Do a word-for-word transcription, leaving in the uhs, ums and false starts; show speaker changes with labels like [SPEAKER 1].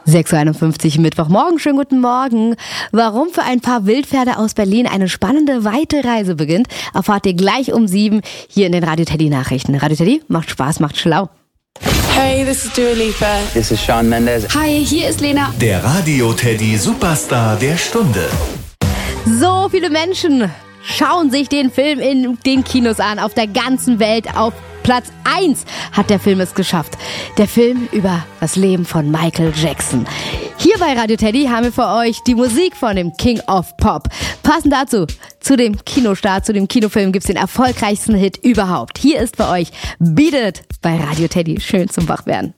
[SPEAKER 1] sechs Uhr einundfünfzig Mittwochmorgen, schönen guten Morgen. Warum für ein paar Wildpferde aus Berlin eine spannende, weite Reise beginnt, erfahrt ihr gleich um sieben hier in den Radio Teddy Nachrichten. Radio Teddy macht Spaß, macht schlau.
[SPEAKER 2] Hey, this is Dua Lipa.
[SPEAKER 3] This is Shawn Mendes.
[SPEAKER 2] Hi, hier ist Lena.
[SPEAKER 4] Der Radio Teddy Superstar der Stunde.
[SPEAKER 1] So viele Menschen schauen sich den Film in den Kinos an, auf der ganzen Welt. Auf Platz eins hat der Film es geschafft. Der Film über das Leben von Michael Jackson. Hier bei Radio Teddy haben wir für euch die Musik von dem King of Pop. Passend dazu, zu dem Kinostart, zu dem Kinofilm gibt es den erfolgreichsten Hit überhaupt. Hier ist für euch Beat It bei Radio Teddy. Schön zum Wachwerden.